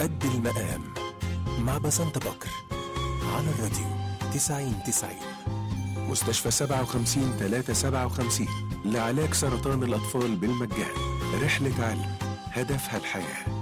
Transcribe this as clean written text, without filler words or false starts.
قد المقام مع بسنت بكر على الراديو 90-90. مستشفى 57-357 لعلاج سرطان الأطفال بالمجان. رحلة علم هدفها الحياة.